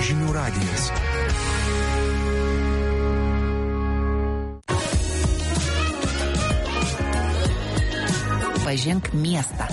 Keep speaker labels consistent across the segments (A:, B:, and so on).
A: Žinių radijas.
B: Pažink miestą.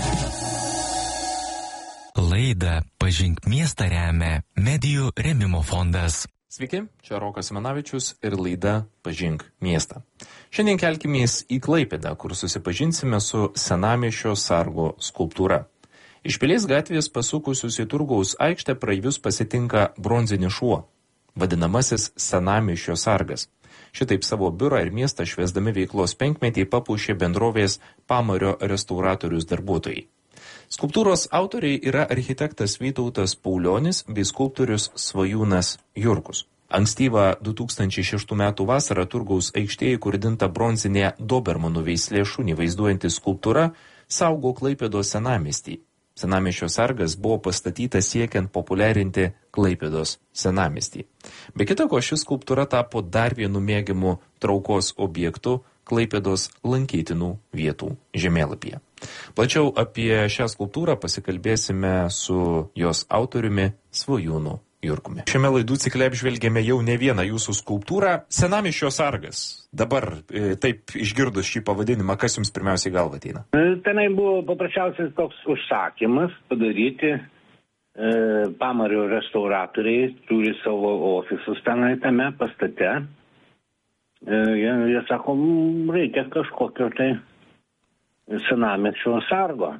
A: Laidą Pažink miestą remia Medijų rėmimo fondas.
C: Sveiki, čia Rokas Simanavičius ir laida Pažink miestą. Šiandien kelkimės į Klaipėdą, kur susipažinsime su Senamiesčio sargo skulptūra. Iš Pilies gatvės pasukusius į Turgaus aikštę praeivius pasitinka bronzinis šuo, vadinamasis Senamiesčio sargas. Šitaip savo biurą ir miestą švęsdami veiklos 5-metį papuošė bendrovės Pamario restauratorius darbuotojai. Skulptūros autoriai yra architektas Vytautas Paulionis bei skulptorius Svajūnas Jurkus. Ankstyvą 2006 metų vasarą Turgaus aikštėje įkurdinta bronzinė Dobermanų veislė šunį vaizduojanti skulptūra saugo Klaipėdos senamiestį. Senamiesčio sargas buvo pastatytas siekiant populiarinti Klaipėdos senamiestį. Be kita ko, ši skulptūra tapo dar vienu mėgiamu traukos objektu Klaipėdos lankytinų vietų žemėlapyje. Plačiau apie šią skulptūrą pasikalbėsime su jos autoriumi Svajūnu Jurkumi. Šiame laidų cikle apžvelgėme jau ne vieną jūsų skulptūrą Senamiesčio sargas. Dabar taip išgirdus šį pavadinimą, kas jums pirmiausiai galva ateina?
D: Tenai buvo paprasčiausias toks užsakymas padaryti. Pamario restauratoriai turi savo ofisus tenai tame pastate. Jie sako, reikia kažkokio tai Senamiesčio sargo.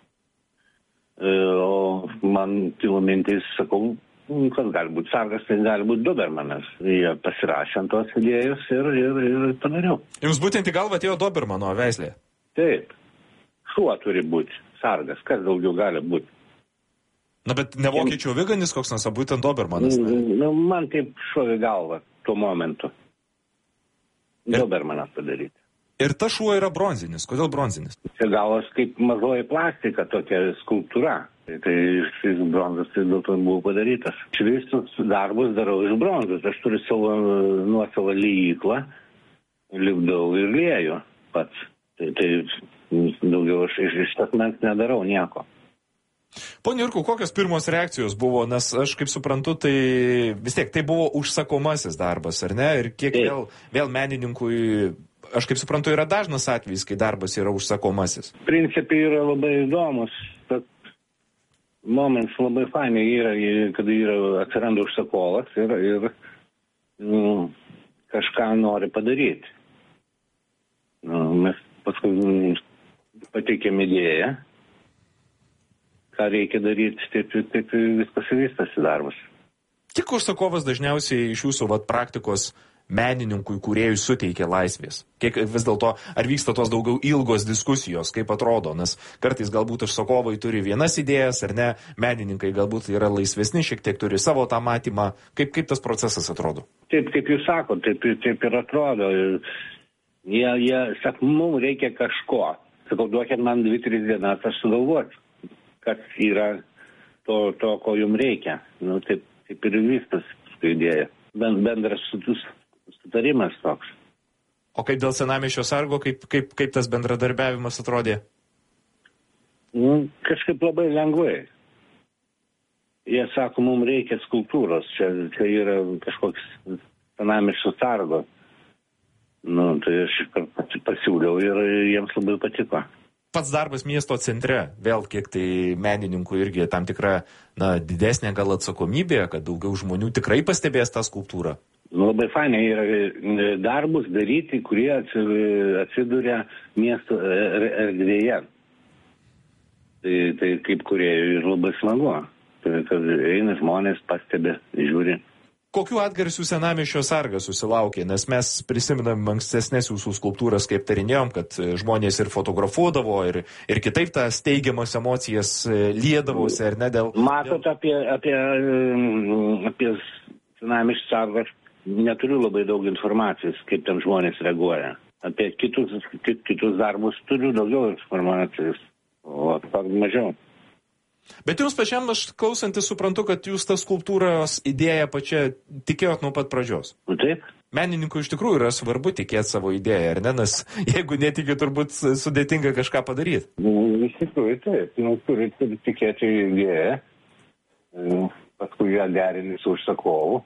D: O man kilo mintis, sakau, kas gali būti sargas, tai gali būti Dobermanas. Jie pasirašė ant tos idėjos ir padariau.
C: Jums būtent į galvą atėjo Dobermano veislė?
D: Taip. Šuo turi būti sargas. Kas daugiau gali būti?
C: Na, bet ne vokiečių aviganis koks nors, o būtent Dobermanas.
D: Man taip šovė galva tuo momentu. Dobermanas padaryti.
C: Ir ta šuo yra bronzinis. Kodėl bronzinis?
D: Čia gavos kaip mažoji plastika, tokia skulptūra. Tai šis bronzas tai dėl to buvo padarytas. Visus darbus darau iš bronzos. Aš turiu savo nuosavą liejyklą, lipdau ir lieju pats. Tai daugiau aš iš akmens nedarau nieko.
C: Pone Jurku, kokios pirmos reakcijos buvo? Nes aš kaip suprantu, tai vis tiek tai buvo užsakomasis darbas, ar ne? Ir kiek vėl menininkui, aš kaip suprantu, yra dažnas atvejis, kai darbas yra užsakomasis.
D: Principai yra labai įdomus. Momentas labai fainai yra, kada atsiranda užsakovas ir kažką nori padaryti. Mes paskui pateikėm idėją, ką reikia daryti, taip viskas vystasi darbas.
C: Kiek užsakovas dažniausiai iš jūsų praktikos menininkui, kūrėjui suteikia laisvės? Kiek vis dėlto, ar vyksta tos daugiau ilgos diskusijos, kaip atrodo? Nes kartais galbūt užsakovai turi vienas idėjas, ar ne, menininkai galbūt yra laisvesni, šiek tiek turi savo tą matymą. Kaip tas procesas atrodo?
D: Taip, kaip jūs sakote, taip ir atrodo. Jie sako, mums reikia kažko. Sakau, duokit man 2-3 dienas, aš sugalvosiu, kas yra to, ko jums reikia. Taip ir viskas idėja. Bendras sutarimas toks.
C: O kaip dėl Senamiesčio sargo, kaip tas bendradarbiavimas atrodė?
D: Kažkaip labai lengvai. Jie sako, mums reikia skulptūros. Čia yra kažkoks Senamiesčio sargo. Tai aš pasiūliau ir jiems labai patiko.
C: Pats darbas miesto centre, vėl kiek tai menininkų irgi tam tikra didesnė gal atsakomybė, kad daugiau žmonių tikrai pastebės tą skulptūrą.
D: Labai fainai yra darbus daryti, kurie atsiduria miesto erdvėje. Tai kaip kurie ir labai smagu. Tai kad eina žmonės, pastebi, žiūri.
C: Kokių atgarsių Senamiesčio sargas susilaukė? Nes mes prisiminam ankstesnės jūsų skulptūras, kaip tarinėjom, kad žmonės ir fotografuodavo, ir kitaip tas teigiamas emocijas liedavosi, ar ne dėl...
D: Matot, apie Senamiesčio sargą neturiu labai daug informacijos, kaip ten žmonės reaguoja. Apie kitus darbus turiu daugiau informacijos, o mažiau.
C: Bet jums pačiam, aš klausantis, suprantu, kad jūs tą skulptūros idėją pačią tikėjot nuo pat pradžios.
D: Taip.
C: Menininkui iš tikrųjų yra svarbu tikėti savo idėją, ar ne? Nes jeigu netiki, turbūt sudėtinga kažką padaryti.
D: Iš tikrųjų, taip. Turi tikėti idėją. Paskui ją derinį su užsakovu.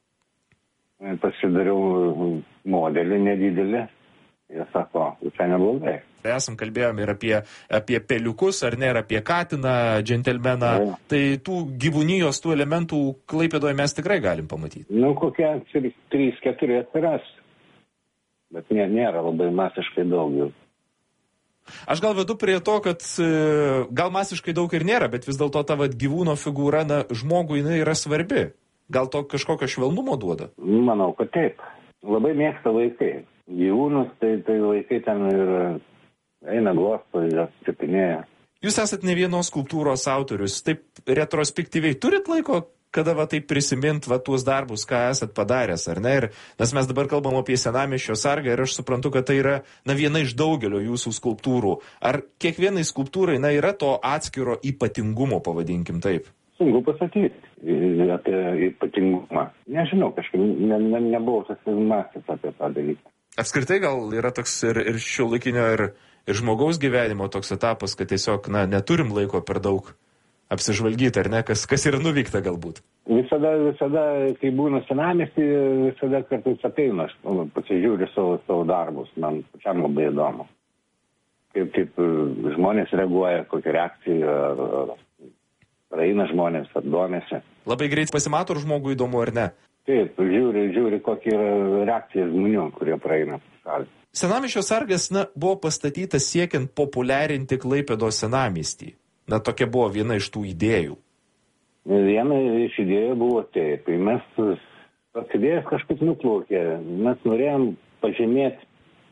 D: Pasidariau modelį nedidelį. Jie sako, visai neblogai.
C: Esam kalbėjome ir apie peliukus, ar ne, ir apie katiną, džentelmeną.
D: Ja.
C: Tai tų gyvūnijos, tų elementų Klaipėdoje mes tikrai galim pamatyti.
D: Kokie 3-4 atsiras. Bet nėra labai masiškai daug jų.
C: Aš gal vedu prie to, kad gal masiškai daug ir nėra, bet vis dėlto ta gyvūno figūra, žmogui jinai yra svarbi. Gal to kažkokio švelnumo duoda?
D: Manau, kad taip. Labai mėgsta vaikai. Gyvūnus, tai vaikai ten ir eina glosto, jas čiupinėja.
C: Jūs esat ne vienos skulptūros autorius. Taip retrospektyviai turit laiko, kada taip prisimint tuos darbus, ką esat padaręs, ar ne? Nes mes dabar kalbam apie Senamiesčio sargą ir aš suprantu, kad tai yra viena iš daugelio jūsų skulptūrų. Ar kiekvienai skulptūrai yra to atskiro ypatingumo, pavadinkim taip?
D: Sunku pasakyti apie ypatingumą. Nežinau, kažkaip nebuvau susimąstęs apie tą dalyką.
C: Apskritai gal yra toks ir šiuolaikinio ir žmogaus gyvenimo toks etapas, kad tiesiog neturim laiko per daug apsižvalgyti, ar ne, kas yra nuveikta galbūt.
D: Visada, kai būna Senamiesty, visada kartais ateina, aš pasižiūriu savo darbus, man pačiam labai įdomu. Kaip žmonės reaguoja, kokia reakcija, ar praeina žmonės, ar domėsi.
C: Labai greit pasimato, ar žmogui įdomu, ar ne?
D: Taip, žiūri, kokia yra reakcija žmonių, kurie praeina.
C: Senamiesčio sargas buvo pastatytas siekiant populiarinti Klaipėdos senamiestį. Tokia buvo viena iš tų idėjų.
D: Viena iš idėjų buvo taip. Mes tos idėjas kažkaip nuplaukė. Mes norėjom pažymėti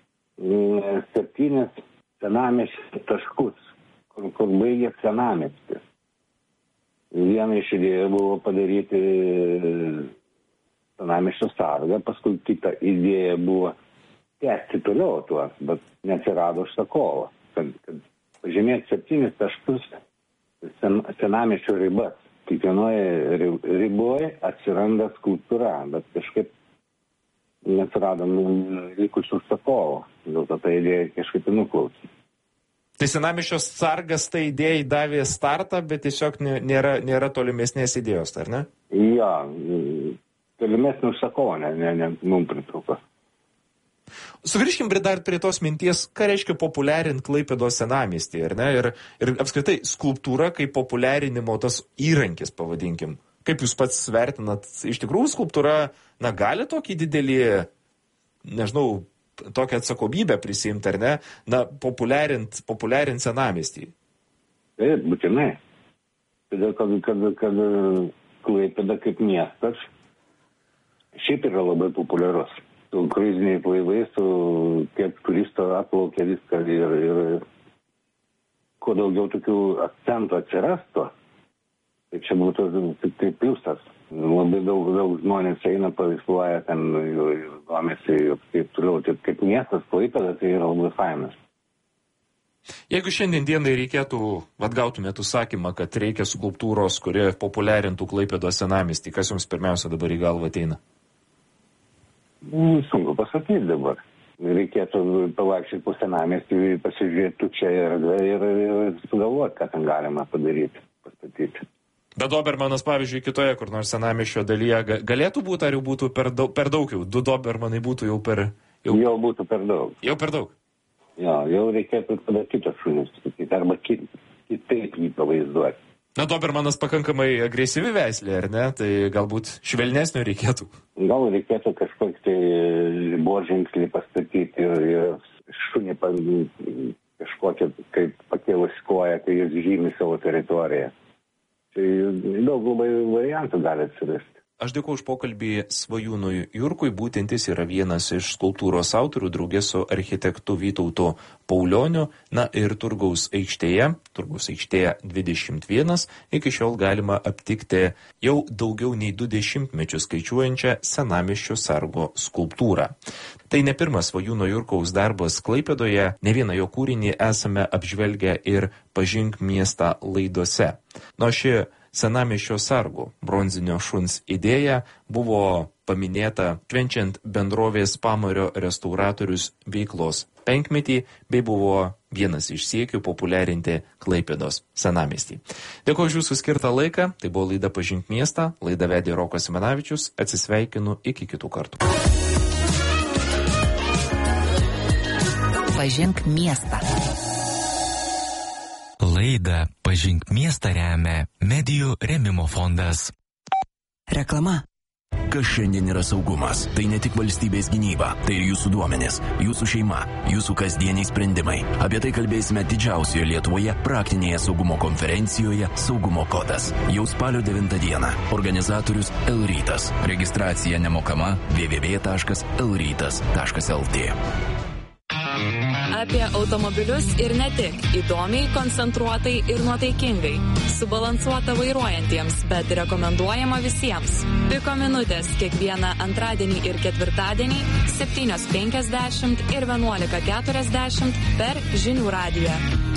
D: 7 senamiesčio taškus, kur baigė senamiestis. Viena iš idėjų buvo padaryti Senamiesčio sargą, paskui kita idėja buvo tęsti toliau tuos, bet neatsirado užsakovo, kad pažymėti 7 taškus Senamiesčio ribas. Kiekvienoje riboje atsiranda skulptūra, bet kažkaip neatsirado likusių užsakovo, dėl to ta idėja kažkaip nuklausė.
C: Tai Senamiesčio sargas tai idėjai davė startą, bet tiesiog nėra tolimesnės idėjos, ar ne?
D: Jo, tolimesnį užsakovo, mums pritruko.
C: Sugrįžkim dar prie tos minties, ką reiškia populiarinti Klaipėdos senamiestį, ar ne? Ir apskritai skulptūra kaip populiarinimo tas įrankis, pavadinkim. Kaip jūs pats vertinat, iš tikrųjų skulptūra, gali tokį didelį, nežinau, tokią atsakomybę prisimti, ar ne? Populiarint senamiestį.
D: Taip, būtinai. Todėl, kad Klaipėda kaip miestas šiaip yra labai populiarus. Su kruiziniai laivai, su kiek turistų atplaukia viską ir kuo daugiau tokių akcentų atsirastų, tai čia būtų tik pliusas. Labai daug žmonės eina, paveiksluoja ten ir domisi ir taip toliau. Taip kaip miestas Klaipėda, tai yra labai fainas.
C: Jeigu šiandien dienai reikėtų, gautumėte užsakymą, kad reikia skulptūros, kurie populiarintų Klaipėdos senamiestį, kas jums pirmiausia dabar į galvą ateina?
D: Sunku pasakyti dabar. Reikėtų pavaikščioti po senamiestį, pasižiūrėti čia ir sugalvoti, ką ten galima padaryti, pastatyti.
C: Bet Dobermanas, pavyzdžiui, kitoje kur nors senamiesčio dalyje galėtų būti, ar jau būtų per daug jau? 2 Dobermanai būtų jau per...
D: Jau būtų per daug.
C: Jau per daug?
D: Jau reikėtų tada kitos šunis, arba kitaip jį pavaizduoti.
C: Dobermanas pakankamai agresyvi veislė, ar ne? Tai galbūt švelnesnio reikėtų.
D: Gal reikėtų kažkokį tai ribodžinkslį pastatyti ir šunį kažkokią kaip pakėlus koją, kai jis žymi savo teritoriją. Tai daug labai variantų gali atsirasti.
C: Aš dėkuoju už pokalbį Svajūnui Jurkui, būtent jis yra vienas iš skulptūros autorių draugė su architektu Vytautu Paulioniu. Ir Turgaus aikštėje 21, iki šiol galima aptikti jau daugiau nei 20 mečius skaičiuojančią Senamiesčio sargo skulptūrą. Tai ne pirmas Svajūno Jurkaus darbas Klaipėdoje, ne vieną jo kūrinį esame apžvelgę ir Pažink miestą laidose. Ši Senamiesčio sargo bronzinio šuns idėja buvo paminėta švenčiant bendrovės Pamario restauratorius veiklos penkmetį, bei buvo vienas iš siekių populiarinti Klaipėdos senamiestį. Dėkuoju už jūsų skirtą laiką, tai buvo laida Pažink miestą, laidą vedė Rokas Simanavičius, atsisveikinu iki kitų kartų.
B: Pažink miestą.
A: Laidą Pažink miestą remia Medijų rėmimo fondas.
B: Reklama.
E: Kas šiandien yra saugumas? Tai ne tik valstybės gynyba, tai ir jūsų duomenys, jūsų šeima, jūsų kasdieniai sprendimai. Apie tai kalbėsime didžiausioje Lietuvoje praktinėje saugumo konferencijoje Saugumo kodas. Jau spalio 9 dieną. Organizatorius L-Rytas. Registracija nemokama www.lrytas.lt.
F: Apie automobilius ir ne tik. Įdomiai, koncentruotai ir nuotaikingai. Subalansuota vairuojantiems, bet rekomenduojama visiems. Piko minutės kiekvieną antradienį ir ketvirtadienį 7:50 ir 11:40 per Žinių radiją.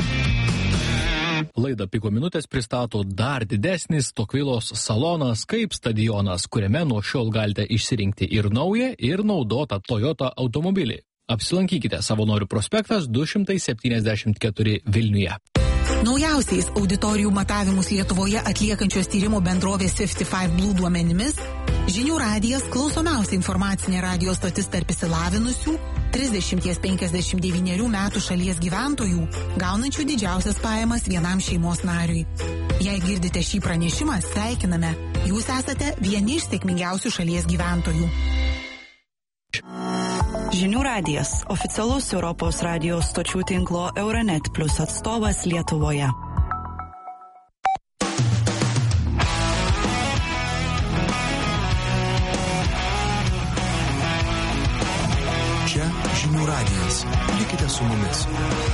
G: Laidą Piko minutės pristato dar didesnis Tokvilos salonas kaip stadionas, kuriame nuo šiol galite išsirinkti ir naują, ir naudotą Toyota automobilį. Apsilankykite Savanorių prospektas 274 Vilniuje.
H: Naujausiais auditorijų matavimus Lietuvoje atliekančios tyrimo bendrovės 55 Blue duomenimis, Žinių radijas klausomiausia informacinė radijo stotis tarp išsilavinusių 30-59 metų šalies gyventojų, gaunančių didžiausias pajamas vienam šeimos nariui. Jei girdite šį pranešimą, sveikiname. Jūs esate vieni iš sėkmingiausių šalies gyventojų.
B: Žinių radijas, oficialus Europos radijos stočių tinklo Euronet Plus atstovas Lietuvoje.
E: Čia Žinių radijas. Likite su mumis.